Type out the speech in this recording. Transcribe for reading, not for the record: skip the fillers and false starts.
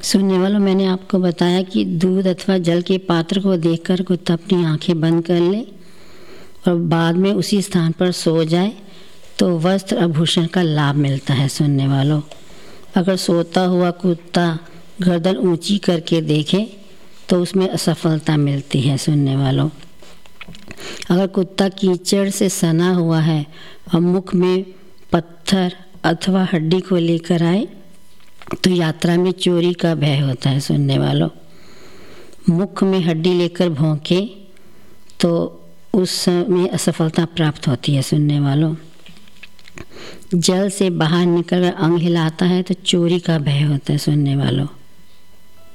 सुनने वालों, मैंने आपको बताया कि दूध अथवा जल के पात्र को देखकर कुत्ता अपनी आंखें बंद कर ले और बाद में उसी स्थान पर सो जाए तो वस्त्र आभूषण का लाभ मिलता है। सुनने वालों, अगर सोता हुआ कुत्ता गर्दन ऊंची करके देखे तो उसमें असफलता मिलती है। सुनने वालों, अगर कुत्ता कीचड़ से सना हुआ है और मुख में पत्थर अथवा हड्डी को लेकर आए तो यात्रा में चोरी का भय होता है। सुनने वालों, मुख में हड्डी लेकर भौंके तो उस समय असफलता प्राप्त होती है। सुनने वालों, जल से बाहर निकल अंग हिलाता है तो चोरी का भय होता है। सुनने वालों,